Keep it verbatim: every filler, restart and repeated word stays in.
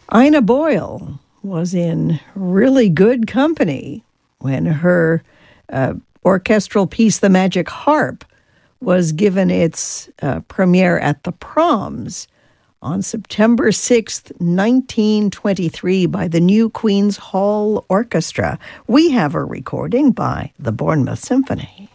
Ina Boyle was in really good company when her uh, orchestral piece, The Magic Harp, was given its uh, premiere at the Proms on September sixth, nineteen twenty-three, by the New Queen's Hall Orchestra. We have a recording by the Bournemouth Symphony.